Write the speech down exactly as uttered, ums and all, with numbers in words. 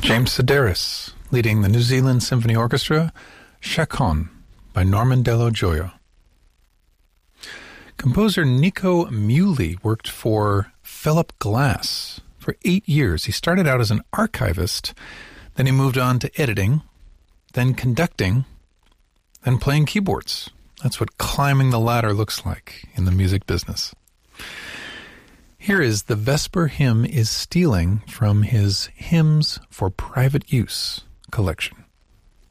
James Sedaris, leading the New Zealand Symphony Orchestra, Chaconne by Norman Dello Gioia. Composer Nico Muhly worked for Philip Glass for eight years. He started out as an archivist, then he moved on to editing, then conducting, then playing keyboards. That's what climbing the ladder looks like in the music business. Here is The Vesper Hymn is Stealing from his Hymns for Private Use collection.